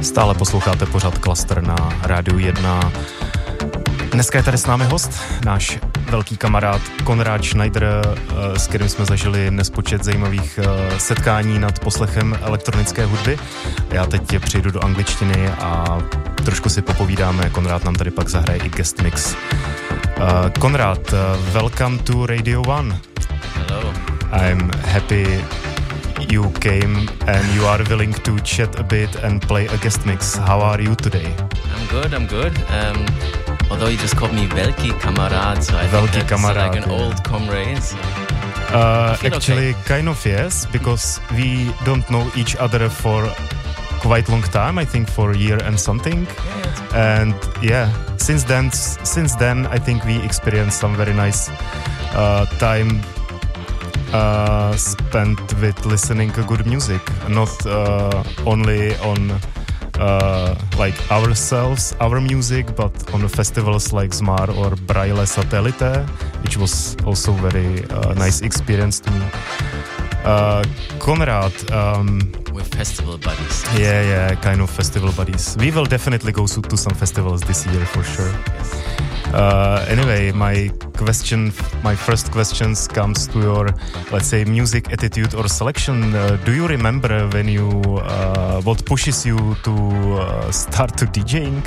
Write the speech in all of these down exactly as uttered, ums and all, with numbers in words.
Stále posloucháte pořad Cluster na Rádiu jedna. Dneska je tady s námi host, náš velký kamarád Konrad Schneider, s kterým jsme zažili nespočet zajímavých setkání nad poslechem elektronické hudby. Já teď přejdu do angličtiny a trošku si popovídáme. Konrad nám tady pak zahraje i guest mix. Uh, Konrad, uh, welcome to Radio One. Hello. I'm happy you came and you are willing to chat a bit and play a guest mix. How are you today? I'm good, I'm good. Um, although you just called me Velký kamarád, so I Velký think that's kamarád, like an yeah. old comrade. So Uh, feel actually, okay. kind of yes, because we don't know each other for quite long time. I think for a year and something. Yeah, it's- And yeah, since then, since then, I think we experienced some very nice uh, time uh, spent with listening to good music, not uh, only on uh, like ourselves, our music, but on the festivals like Zmar or Braille Satellite, which was also very uh, nice experience to me. Uh, Konrad, um, We're festival buddies. yeah, yeah, kind of festival buddies. We will definitely go to some festivals this year for sure. Yes. Uh, anyway, my question, my first questions comes to your, let's say, music attitude or selection. Uh, do you remember when you, uh, what pushes you to uh, start to DJing?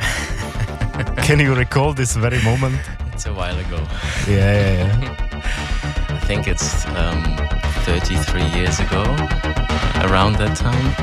Can you recall this very moment? It's a while ago. Yeah, yeah, yeah. I think it's um, thirty-three years ago, around that time.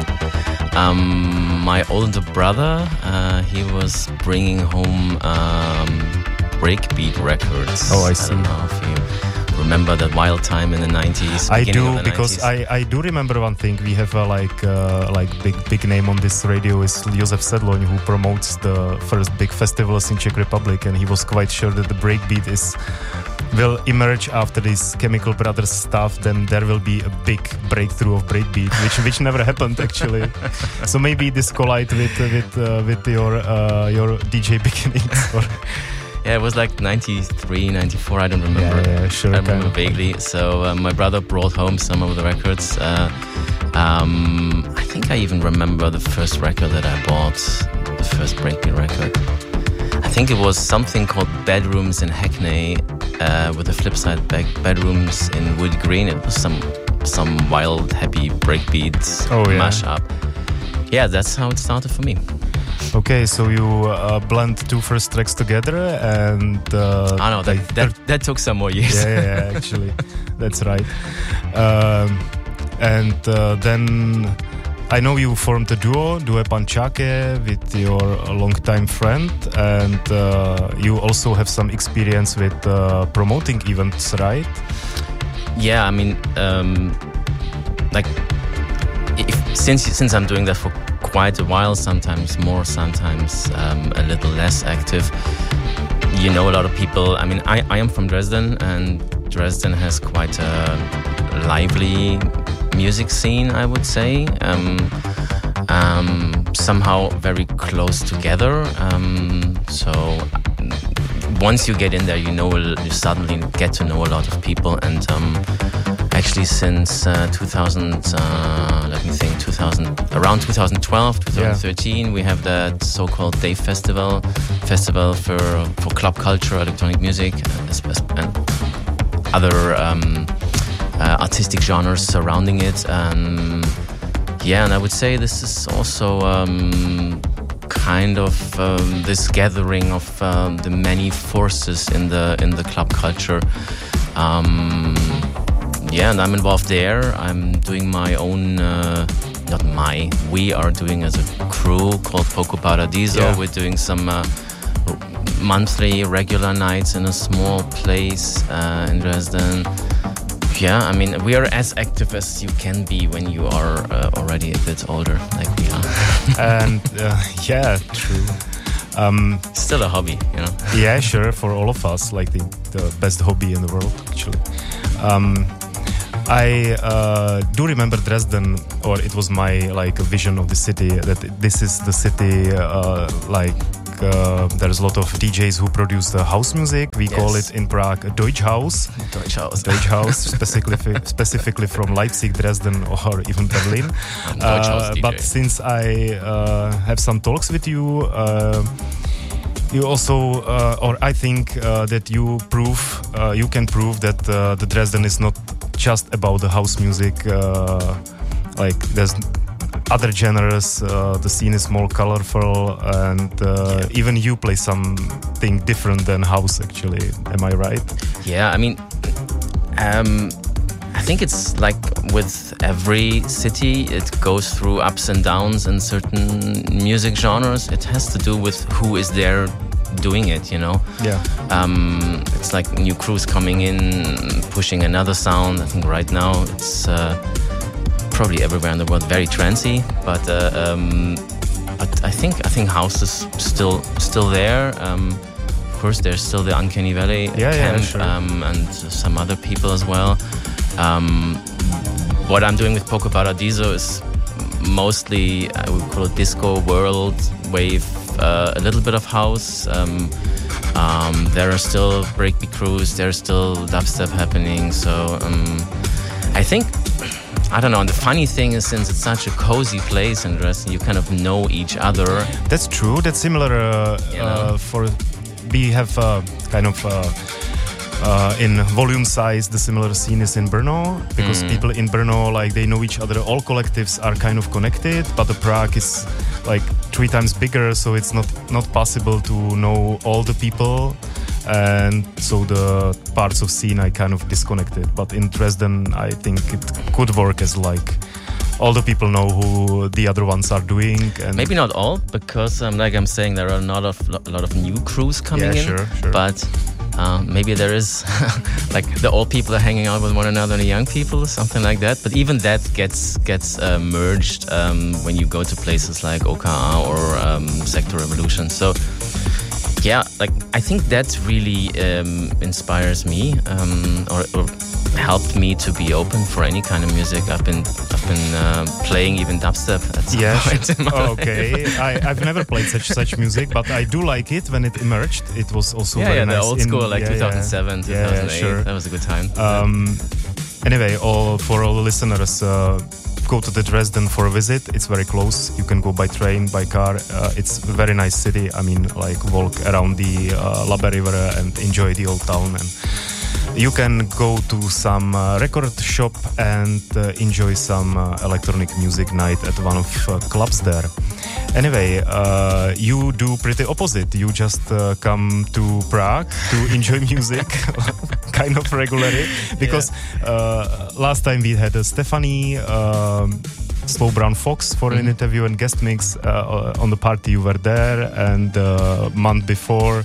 Um, my older brother, uh, he was bringing home um, breakbeat records. Oh, I see. I don't know if you remember that wild time in the nineties. I beginning do of the because nineties. I, I do remember one thing. We have a like uh, like big big name on this radio is Josef Sedloň, who promotes the first big festivals in Czech Republic, and he was quite sure that the breakbeat is will emerge after this Chemical Brothers stuff. Then there will be a big breakthrough of breakbeat, which which never happened actually. So maybe this collide with with uh, with your uh, your D J beginnings. Or Yeah, it was like ninety-three, ninety-four, I don't remember. Yeah, yeah, sure, I remember kind of. vaguely. So uh, my brother brought home some of the records. Uh, um, I think I even remember the first record that I bought, the first breakbeat record. I think it was something called Bedrooms in Hackney, uh, with the flip side back, Bedrooms in Wood Green. It was some some wild, happy breakbeat Oh, yeah. mashup. Yeah, that's how it started for me. okay, so you uh, blend two first tracks together, and uh, I know, that, they- that, that took some more years. yeah, yeah, yeah, actually, that's right. Um, and uh, then I know you formed a duo, Due Pančáke, with your longtime friend, and uh, you also have some experience with uh, promoting events, right? Yeah, I mean, um, like, if, since since I'm doing that for quite a while, sometimes more, sometimes um, a little less active, you know a lot of people. I mean, I, I am from Dresden, and Dresden has quite a lively music scene, I would say. Um, um, somehow very close together. Um, so once you get in there, you know, you suddenly get to know a lot of people. And um, actually, since uh, two thousand, uh, let me think, two thousand, around twenty twelve, twenty thirteen, yeah. We have that so-called Dave Festival, festival for for club culture, electronic music, and other um, uh, artistic genres surrounding it. Um, yeah, and I would say this is also um, kind of um, this gathering of um, the many forces in the in the club culture. Um, yeah, and I'm involved there. I'm doing my own, uh, not my, we are doing as a crew called Poco Paradiso. Yeah. We're doing some uh, monthly regular nights in a small place uh, in Dresden. Yeah, I mean, we are as active as you can be when you are uh, already a bit older, like we are. And uh, yeah, true. Um, Still a hobby, you know? yeah, sure, for all of us, like the, the best hobby in the world, actually. Um, I uh, do remember Dresden, or it was my like vision of the city, that this is the city uh, like uh, there's a lot of D Js who produce the house music. We Yes. call it in Prague Deutsch House. Deutsch House. Deutsch House, specifically specifically from Leipzig, Dresden, or even Berlin. Deutsch House Uh, D J. but since I uh, have some talks with you, uh, you also, uh, or I think uh, that you prove, uh, you can prove that uh, the Dresden is not just about the house music. Uh, like there's other genres. Uh, the scene is more colorful, and uh, Yeah. even you play something different than house. Actually, am I right? Yeah, I mean, um, I think it's like with every city, it goes through ups and downs in certain music genres. It has to do with who is there doing it, you know? Yeah. Um, it's like new crews coming in, pushing another sound. I think right now it's uh, probably everywhere in the world very trancy, but uh, um, but I think I think house is still still there. Um, of course, there's still the Uncanny Valley Yeah, yeah, camp, sure. um, and some other people as well. Um, what I'm doing with Poco Paradiso is mostly, I would call it disco, world, wave, uh, a little bit of house. Um, um, there are still breakbeat crews, there's still dubstep happening. So um, I think, I don't know, and the funny thing is, since it's such a cozy place in Dresden, you kind of know each other. That's true. That's similar uh, You know? uh, for we have uh, kind of uh, uh, in volume size the similar scene is in Brno, because Mm. people in Brno, like, they know each other. All collectives are kind of connected, but the Prague is like three times bigger, so it's not not possible to know all the people, and so the parts of scene are kind of disconnected. But in Dresden, I think it could work as like all the people know who the other ones are doing, and Maybe not all, because um, like I'm saying, there are a lot of a lot of new crews coming Yeah, in. sure, sure. But uh, maybe there is like the old people are hanging out with one another and the young people, something like that. But even that gets gets uh, merged um, when you go to places like O K A or um, Sector Revolution. So yeah, like I think that really um, inspires me, um, or, or helped me to be open for any kind of music. I've been I've been uh, playing even dubstep at some Yeah, point in my life. okay. I, I've never played such such music, but I do like it when it emerged. It was also Yeah, very yeah, nice. the old in- school, like yeah, two thousand seven, yeah, two yeah, thousand eight. sure. That was a good time. Um, anyway, all for all the listeners, uh, go to the Dresden for a visit. It's very close. You can go by train, by car. Uh, it's a very nice city. I mean, like walk around the uh, Labe River and enjoy the old town. And you can go to some uh, record shop and uh, enjoy some uh, electronic music night at one of uh, clubs there. Anyway, uh, you do pretty opposite. You just uh, come to Prague to enjoy music kind of regularly, because uh, last time we had uh, Stephanie um, Slow Brown Fox for an interview and guest mix uh, on the party. You were there, and uh, month before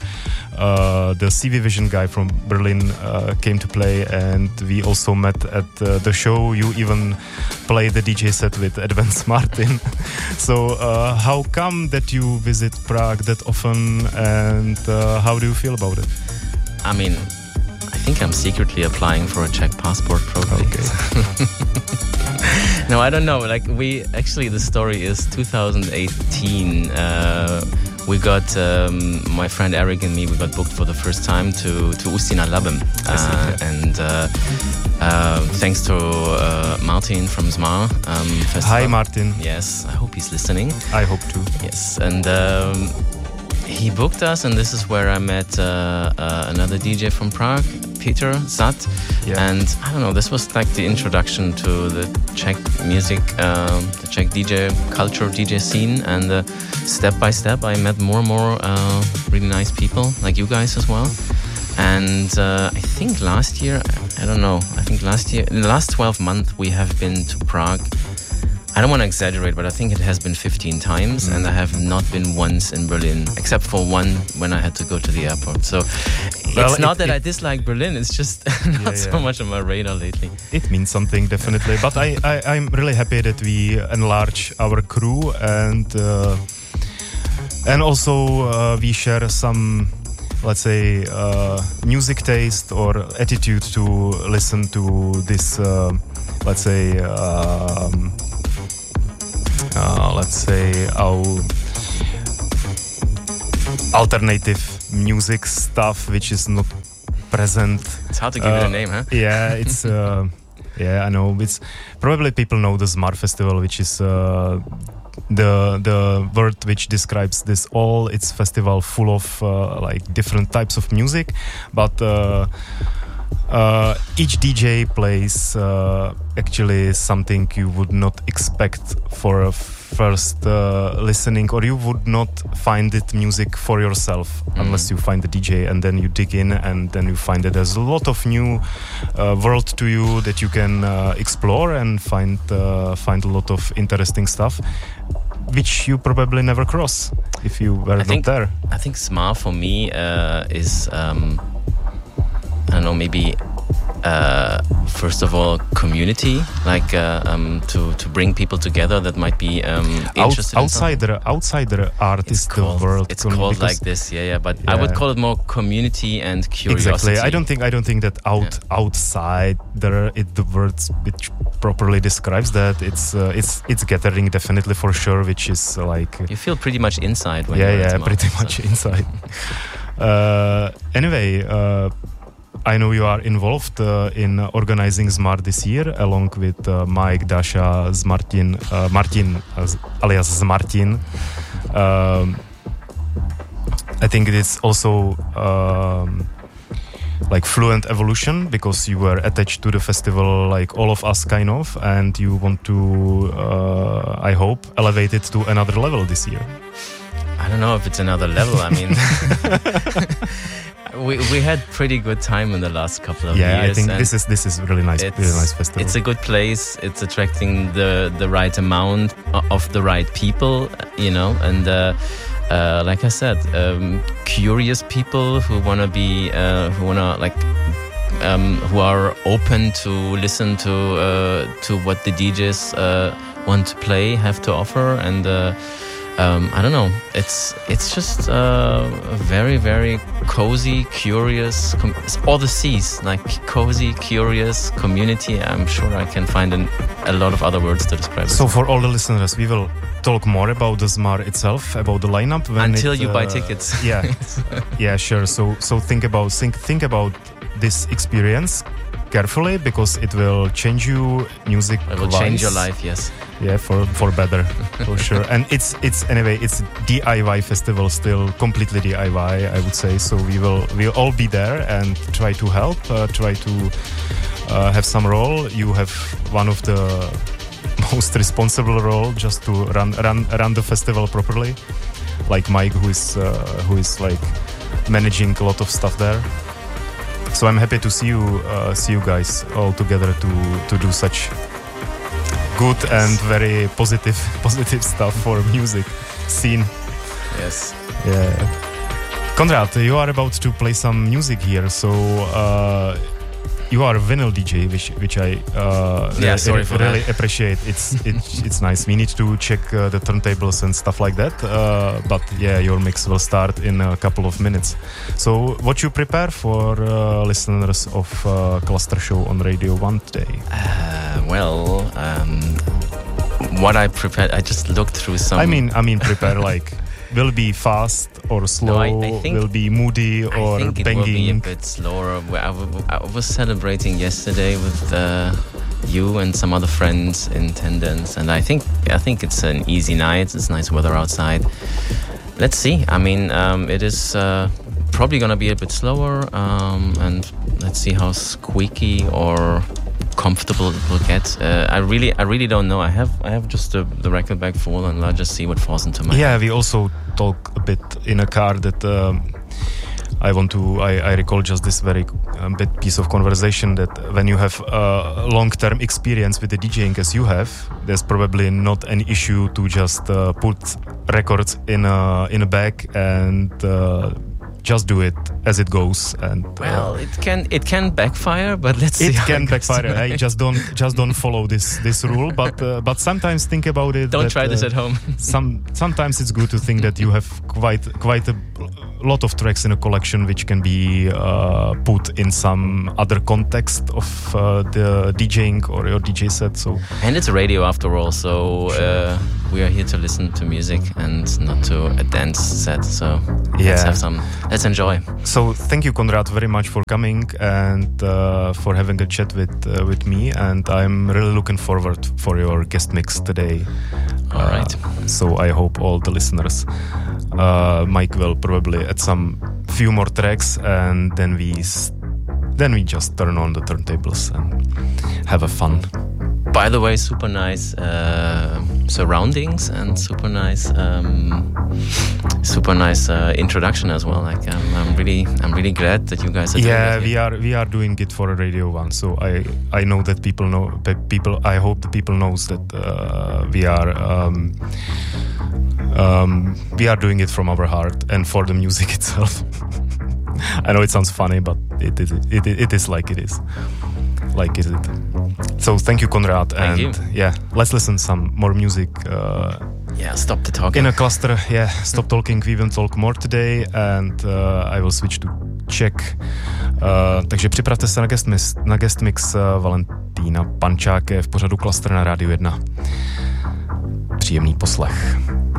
uh, the C V Vision guy from Berlin uh, came to play, and we also met at uh, the show. You even played the D J set with Advance Martin. So uh, how come that you visit Prague that often, and uh, how do you feel about it? I mean, I think I'm secretly applying for a Czech passport probably. Okay. No, I don't know. Like we actually, the story is two thousand eighteen. Uh, we got um, my friend Eric and me. We got booked for the first time to to Ústí nad Labem, uh, and uh, uh, thanks to uh, Martin from Zmar um, Festival. Hi, Martin. Yes, I hope he's listening. I hope to. Yes, and um, he booked us, and this is where I met uh, uh, another D J from Prague, Peter Zat. Yeah. And I don't know, this was like the introduction to the Czech music, um, the Czech D J culture, D J scene. And uh, step by step, I met more and more uh, really nice people, like you guys as well. And uh, I think last year, I don't know, I think last year, in the last twelve months, we have been to Prague. I don't want to exaggerate, but I think it has been fifteen times, mm. and I have not been once in Berlin, except for one when I had to go to the airport. So Well, it's not it, that it, I dislike Berlin, it's just not yeah, so yeah. much on my radar lately. It means something, definitely. But I, I, I'm really happy that we enlarge our crew, and uh, and also uh, we share some, let's say, uh, music taste or attitude to listen to this, uh, let's say, um, uh, let's say, our alternative music stuff which is not present. It's hard to give uh, it a name, huh? Yeah, it's uh, yeah, I know. It's probably people know the Zmar Festival, which is uh, the the word which describes this all. It's festival full of uh, like different types of music, but uh, uh, each D J plays uh, actually something you would not expect for a first uh, listening, or you would not find it music for yourself mm. unless you find the D J and then you dig in and then you find that there's a lot of new uh, world to you that you can uh, explore and find uh, find a lot of interesting stuff which you probably never cross if you were I not think, there. I think Zmar for me uh, is um, I don't know, maybe Uh, first of all, community, like uh, um, to to bring people together that might be um, interested. Out, outsider, in outsider art it's is called, the world. It's called like this, yeah, yeah. But yeah. I would call it more community and curiosity. Exactly. I don't think I don't think that out yeah. outside there it the word which properly describes that. It's uh, it's it's gathering definitely for sure, which is uh, like you feel pretty much inside. When yeah, you're yeah, at pretty so. much inside. uh, anyway. Uh, I know you are involved uh, in organizing Zmar this year, along with uh, Mike, Dasha, Zmartin, uh, Martin, uh, alias Zmartin. Um, I think it is also um, like Fluent Evolution, because you were attached to the festival like all of us kind of, and you want to, uh, I hope, elevate it to another level this year. I don't know if it's another level. I mean... We we had pretty good time in the last couple of yeah, years. Yeah, I think this is this is really nice, really nice festival. It's a good place. It's attracting the the right amount of the right people, you know. And uh, uh, like I said, um, curious people who wanna be, uh, who wanna like, um, who are open to listen to uh, to what the D Js uh, want to play, have to offer, and. Uh, Um, I don't know. It's it's just uh, a very very cozy, curious, com- all the C's, like cozy, curious community. I'm sure I can find an, a lot of other words to describe it. So for all the listeners, we will talk more about the Zmar itself, about the lineup when until it, you uh, buy tickets. Yeah, yeah, sure. So so think about think think about this experience carefully, because it will change you music. It will change your life. Yes. Yeah, for for better, for sure. And it's it's anyway, it's D I Y festival still, completely D I Y, I would say. So we will we'll all be there and try to help, uh, try to uh, have some role. You have one of the most responsible role, just to run run run the festival properly, like Mike, who is uh, who is like managing a lot of stuff there. So I'm happy to see you uh, see you guys all together to to do such good yes. and very positive positive stuff for music scene. Yes. Yeah. Konrad, you are about to play some music here, so uh, you are a vinyl D J, which which I uh, yeah, sorry re- for really that. appreciate. It's it's it's nice. We need to check uh, the turntables and stuff like that. Uh, but yeah, your mix will start in a couple of minutes. So what you prepare for uh, listeners of uh, Cluster Show on Radio One today? Uh, well, um, what I prepared, I just looked through some. I mean, I mean, prepare like. Will be fast or slow, no, I, I think, will be moody or I think it banging. will be a bit slower. I, w- I was celebrating yesterday with uh, you and some other friends in attendance, and I think I think it's an easy night. It's nice weather outside. Let's see. I mean, um, it is uh, probably going to be a bit slower, um, and let's see how squeaky or comfortable it will get. Uh, I really, I really don't know. I have, I have just the, the record bag full, and I'll just see what falls into my. Yeah, head. we also talk a bit in a car that um, I want to. I, I recall just this very um, bit piece of conversation that when you have a long-term experience with the DJing as you have, there's probably not an issue to just uh, put records in a in a bag and. Uh, Just do it as it goes, and uh, well, it can it can backfire, but let's see. It how can it backfire. I just don't just don't follow this this rule, but uh, but sometimes think about it. Don't that, try this uh, at home. some sometimes it's good to think that you have quite quite a lot of tracks in a collection which can be uh, put in some other context of uh, the DJing or your D J set. So and it's radio after all, so uh, we are here to listen to music and not to a dance set. So yeah. let's have some. Let's enjoy. So thank you, Konrad, very much for coming and uh, for having a chat with uh, with me. And I'm really looking forward for your guest mix today. All uh, right. So I hope all the listeners. Uh, Mike will probably add some few more tracks, and then we then we just turn on the turntables and have a fun. By the way, super nice uh, surroundings and super nice, um, super nice uh, introduction as well. Like um, I'm really, I'm really glad that you guys are. Yeah, doing it we are, we are doing it for a Radio One. So I, I know that people know, people. I hope the people knows that uh, we are, um, um, we are doing it from our heart and for the music itself. I know it sounds funny, but it is, it, it, it is like it is. Like is it? So thank you, Konrad, thank and you. yeah, let's listen some more music. Uh, yeah, stop the talking. In a cluster, yeah, stop talking. We will talk more today, and uh, I will switch to Czech. Uh, takže připravte se na guest mix, na guest mix uh, Valentína Pančáke v pořadu Cluster na Rádiu jedna. Příjemný poslech.